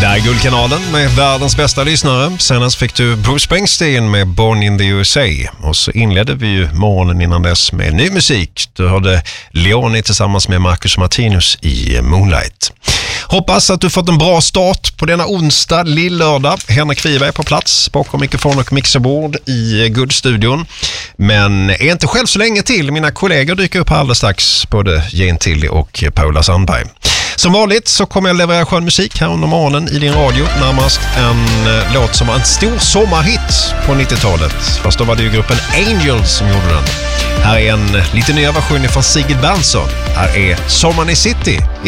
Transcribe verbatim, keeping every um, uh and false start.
Det är Guldkanalen med världens bästa lyssnare. Senast fick du Bruce Springsteen med Born in the U S A. Och så inledde vi ju morgonen innan dess med ny musik. Du hörde Leoni tillsammans med Marcus Martinus i Moonlight. Hoppas att du fått en bra start på denna onsdag, lillördag. Henrik Wiberg är på plats bakom mikrofon och mixerbord i Guldstudion. Men är inte själv så länge till. Mina kollegor dyker upp här alldeles strax, både Jane Tilly och Paula Sandberg. Som vanligt så kommer jag leverera skön musik här under morgonen i din radio. Närmast en eh, låt som var en stor sommarhit på nittiotalet. Fast då var det ju gruppen Angels som gjorde den. Här är en lite nya version från Sigrid Bernson. Här är Sommaren i City.